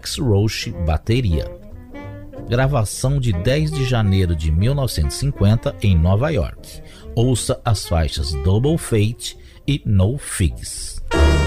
Alex Roach, bateria. Gravação de 10 de janeiro de 1950 em Nova York. Ouça as faixas Double Fate e No Figs.